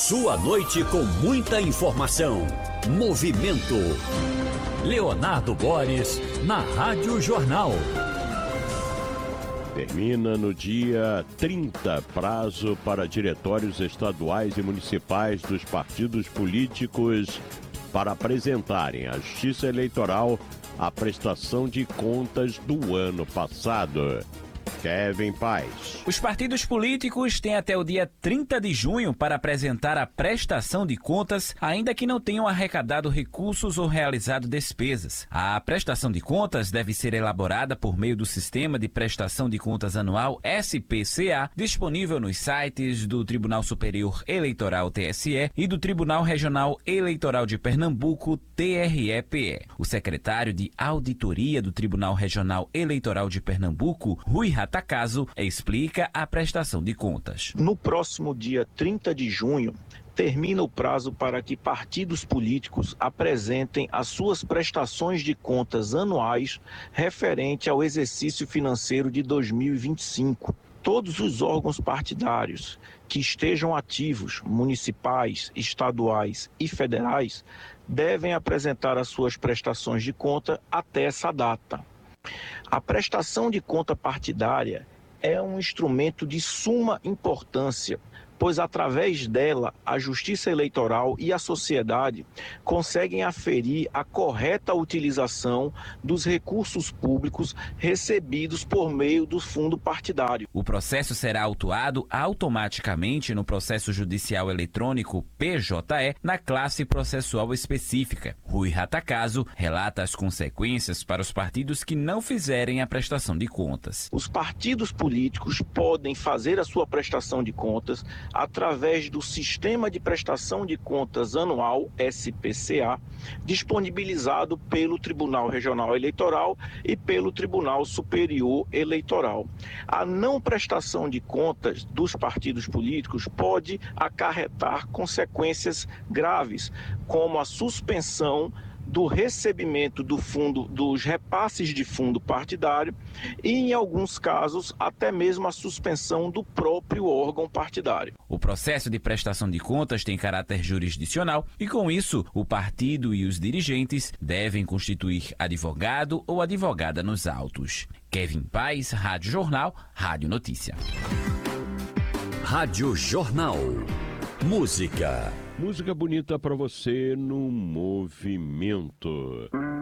Sua noite com muita informação. Movimento. Leonardo Boris, na Rádio Jornal. Termina no dia 30 prazo para diretórios estaduais e municipais dos partidos políticos para apresentarem à Justiça Eleitoral a prestação de contas do ano passado. Kevin Paz. Os partidos políticos têm até o dia 30 de junho para apresentar a prestação de contas, ainda que não tenham arrecadado recursos ou realizado despesas. A prestação de contas deve ser elaborada por meio do Sistema de Prestação de Contas Anual SPCA, disponível nos sites do Tribunal Superior Eleitoral TSE e do Tribunal Regional Eleitoral de Pernambuco TREPE. O secretário de Auditoria do Tribunal Regional Eleitoral de Pernambuco, Rui Ratacaso, explica a prestação de contas. No próximo dia 30 de junho, termina o prazo para que partidos políticos apresentem as suas prestações de contas anuais referente ao exercício financeiro de 2025. Todos os órgãos partidários que estejam ativos, municipais, estaduais e federais, devem apresentar as suas prestações de conta até essa data. A prestação de conta partidária é um instrumento de suma importância, pois através dela a Justiça Eleitoral e a sociedade conseguem aferir a correta utilização dos recursos públicos recebidos por meio do fundo partidário. O processo será autuado automaticamente no processo judicial eletrônico PJE na classe processual específica. Rui Ratacaso relata as consequências para os partidos que não fizerem a prestação de contas. Os partidos políticos podem fazer a sua prestação de contas através do Sistema de Prestação de Contas Anual, SPCA, disponibilizado pelo Tribunal Regional Eleitoral e pelo Tribunal Superior Eleitoral. A não prestação de contas dos partidos políticos pode acarretar consequências graves, como a suspensão do recebimento do fundo, dos repasses de fundo partidário e, em alguns casos, até mesmo a suspensão do próprio órgão partidário. O processo de prestação de contas tem caráter jurisdicional e, com isso, o partido e os dirigentes devem constituir advogado ou advogada nos autos. Kevin Paz, Rádio Jornal, Rádio Notícia. Rádio Jornal. Música. Música bonita pra você no movimento.